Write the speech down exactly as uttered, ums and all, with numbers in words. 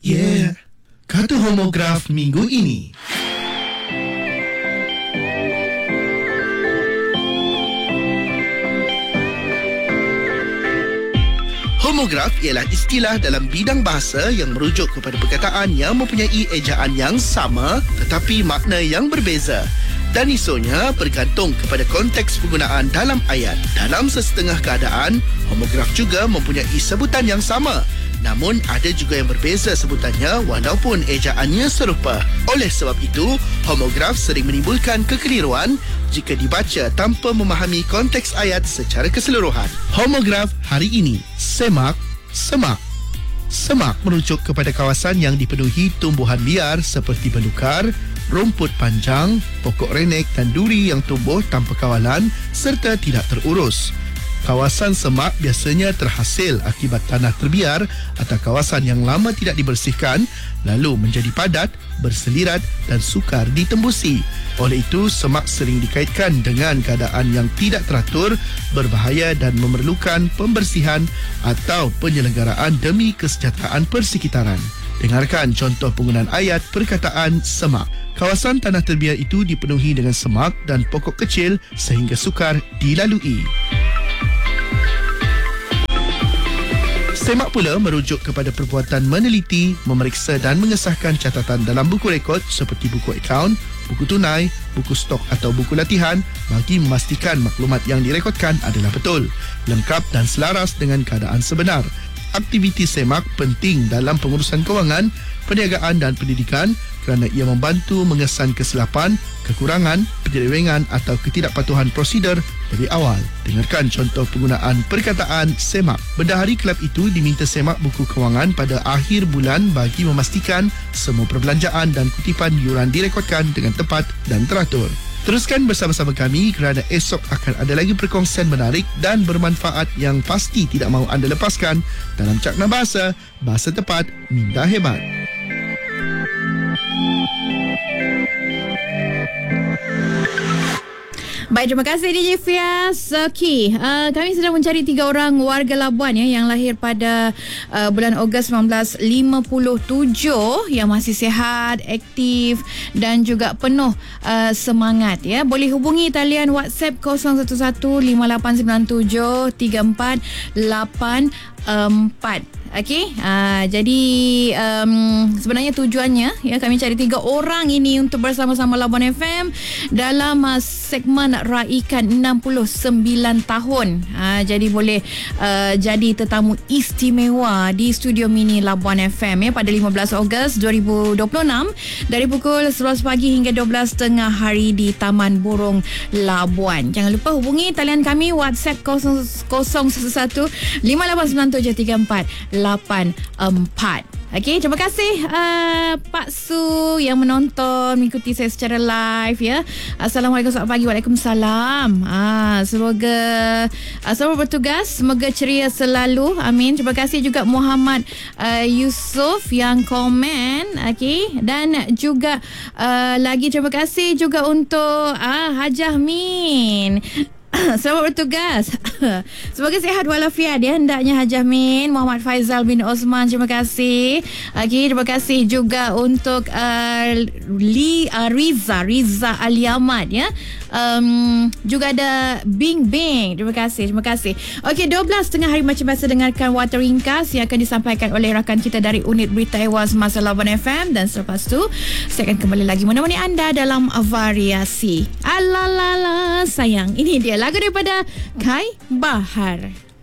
Yeah. Kata homograf minggu ini. Homograf ialah istilah dalam bidang bahasa yang merujuk kepada perkataan yang mempunyai ejaan yang sama tetapi makna yang berbeza. Dan isunya bergantung kepada konteks penggunaan dalam ayat. Dalam sesetengah keadaan, homograf juga mempunyai sebutan yang sama. Namun ada juga yang berbeza sebutannya walaupun ejaannya serupa. Oleh sebab itu, homograf sering menimbulkan kekeliruan jika dibaca tanpa memahami konteks ayat secara keseluruhan. Homograf hari ini, semak, semak. Semak merujuk kepada kawasan yang dipenuhi tumbuhan liar seperti belukar, rumput panjang, pokok renek dan duri yang tumbuh tanpa kawalan serta tidak terurus. Kawasan semak biasanya terhasil akibat tanah terbiar atau kawasan yang lama tidak dibersihkan lalu menjadi padat, berselirat dan sukar ditembusi. Oleh itu, semak sering dikaitkan dengan keadaan yang tidak teratur, berbahaya dan memerlukan pembersihan atau penyelenggaraan demi kesejahteraan persekitaran. Dengarkan contoh penggunaan ayat perkataan semak. Kawasan tanah terbiar itu dipenuhi dengan semak dan pokok kecil sehingga sukar dilalui. Semak pula merujuk kepada perbuatan meneliti, memeriksa dan mengesahkan catatan dalam buku rekod seperti buku akaun, buku tunai, buku stok atau buku latihan bagi memastikan maklumat yang direkodkan adalah betul, lengkap dan selaras dengan keadaan sebenar. Aktiviti semak penting dalam pengurusan kewangan, perniagaan dan pendidikan kerana ia membantu mengesan kesilapan, kekurangan, penyelewengan atau ketidakpatuhan prosedur dari awal. Dengarkan contoh penggunaan perkataan semak. Bendahari kelab itu diminta semak buku kewangan pada akhir bulan bagi memastikan semua perbelanjaan dan kutipan yuran direkodkan dengan tepat dan teratur. Teruskan bersama-sama kami kerana esok akan ada lagi perkongsian menarik dan bermanfaat yang pasti tidak mahu anda lepaskan dalam Cakna Bahasa, Bahasa Tepat, Minda Hebat. Baik, terima kasih D J Fias. Okey, uh, kami sedang mencari tiga orang warga Labuan ya yang lahir pada uh, bulan Ogos sembilan belas lima puluh tujuh yang masih sihat, aktif dan juga penuh uh, semangat ya. Boleh hubungi talian WhatsApp kosong satu satu lima lapan sembilan tujuh tiga empat lapan empat. Okey, uh, jadi um, sebenarnya tujuannya ya kami cari tiga orang ini untuk bersama-sama Labuan F M dalam uh, segmen raikan enam puluh sembilan tahun. Uh, jadi boleh uh, jadi tetamu istimewa di studio mini Labuan F M ya pada lima belas Ogos dua ribu dua puluh enam dari pukul sebelas pagi hingga dua belas tiga puluh hari di Taman Burung Labuan. Jangan lupa hubungi talian kami WhatsApp kosong satu satu lima lapan sembilan tujuh tiga empat lapan empat. Okey, terima kasih uh, Pak Su yang menonton, mengikuti saya secara live ya. Assalamualaikum, selamat pagi. Waalaikumsalam. Ah, semoga uh, selamat bertugas, semoga ceria selalu. Amin. Terima kasih juga Muhammad uh, Yusof yang komen. Okey, dan juga uh, lagi terima kasih juga untuk uh, Hajah Min. Selamat bertugas. Semoga sihat walafiat ya hendaknya Hajah Min. Muhammad Faizal bin Osman, terima kasih. Okay, terima kasih juga untuk uh, Li, uh, Riza Riza Aliamat ya. Um, juga ada Bing Bing. Terima kasih, terima kasih. Okey, dua belas tengah hari macam biasa dengarkan Warta Ringkas yang akan disampaikan oleh rakan kita dari unit berita Ewa Semasa Labuan F M, dan selepas tu saya akan kembali lagi menemani anda dalam variasi. Alalala sayang. Ini dia lagu daripada Kai Bahar.